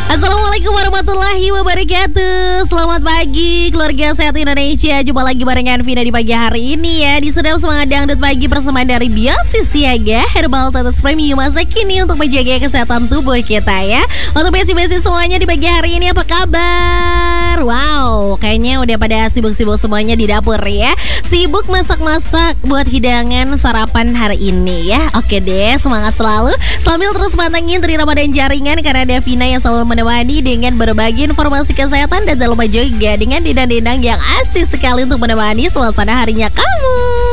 Assalamualaikum warahmatullahi wabarakatuh. Selamat pagi keluarga sehat Indonesia. Jumpa lagi barengan Vina di pagi hari ini ya. Di Sedap Semangat Dangdut Pagi persembahan dari Biosis Siaga Herbal Tetes Premium masa kini untuk menjaga kesehatan tubuh kita ya. Untuk besi-besi semuanya di pagi hari ini apa kabar? Wow, kayaknya udah pada sibuk-sibuk semuanya di dapur ya. Sibuk masak-masak buat hidangan sarapan hari ini ya. Oke deh, semangat selalu. Sambil terus pantengin Tri Ramadan Jaringan karena ada Vina yang selalu menemani dengan berbagi informasi kesehatan dan jangan lupa juga dengan dendang-dendang yang asik sekali untuk menemani suasana harinya kamu.